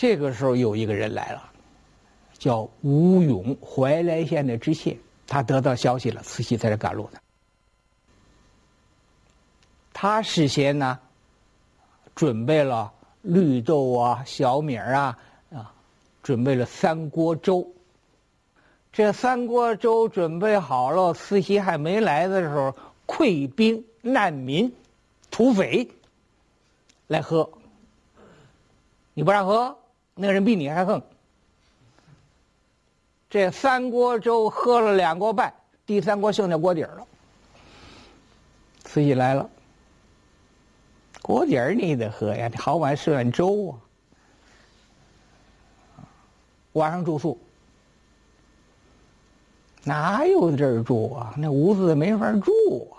这个时候有一个人来了，叫吴勇，怀来县的知县。他得到消息了，慈禧在这赶路呢。他事先呢，准备了绿豆啊、小米啊，准备了3锅粥。这3锅粥准备好了，慈禧还没来的时候，溃兵、难民、土匪来喝。你不让喝，那个人比你还横。这3锅粥喝了2锅半，第3锅剩下锅底儿了。慈禧来了，锅底儿你得喝呀，你好晚吃碗粥啊。晚上住宿，哪有地儿住啊？那屋子没法住啊。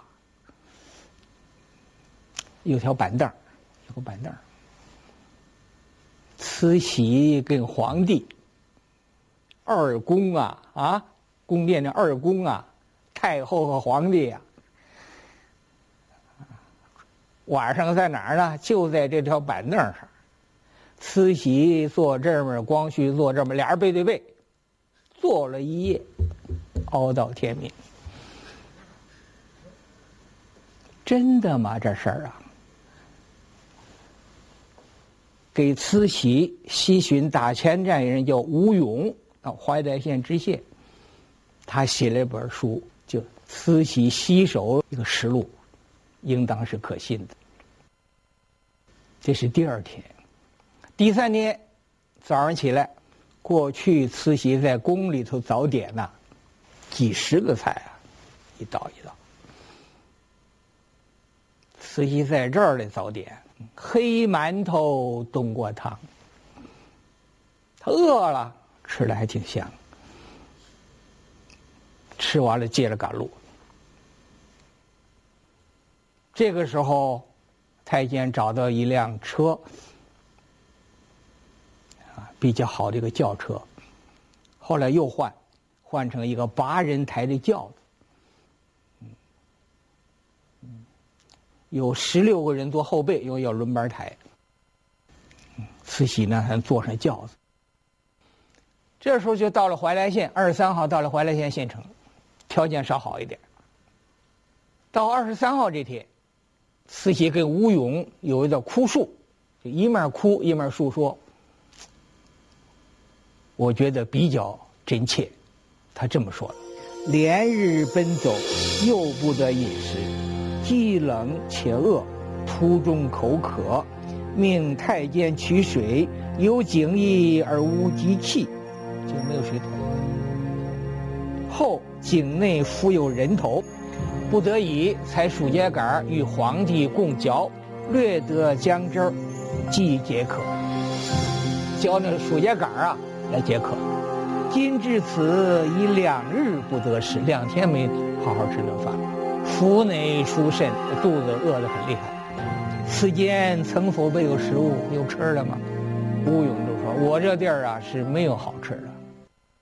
有条板凳，有个板凳。慈禧跟皇帝。二宫啊，宫殿的二宫啊，太后和皇帝啊，晚上在哪儿呢？就在这条板凳上，慈禧坐这面，光绪坐这面，俩人背对背，坐了一夜，熬到天明。真的吗？这事儿啊？给慈禧西巡打前站一人叫吴勇。怀来县知县，他写了一本书，就《慈禧西手》一个实录，应当是可信的。这是第2天，第3天早上起来，过去慈禧在宫里头早点呐，几十个菜啊，一道一道。慈禧在这儿的早点，黑馒头、冬瓜汤。他饿了。吃的还挺香，吃完了接着赶路。这个时候，太监找到一辆车，比较好的一个轿车，后来又换成一个8人抬的轿子，有16个人坐后背，又要轮班抬。慈禧呢，还坐上轿子。这时候就到了怀来县，23号到了怀来县县城，条件稍好一点。到23号这天，慈禧跟吴勇有一段哭述，就一面哭一面述说。我觉得比较真切，他这么说的：连日奔走，又不得饮食，既冷且饿，途中口渴，命太监取水，有井役而无机器。就没有水桶。后井内浮有人头，不得已采树秸秆与皇帝共嚼，略得姜汁儿，即解渴。嚼那树秸秆来解渴。今至此已2日不得食，2天没好好吃顿饭，腹内出甚，肚子饿得很厉害。此间曾否备有食物？有吃的吗？吴勇就说：“我这地儿是没有好吃的。”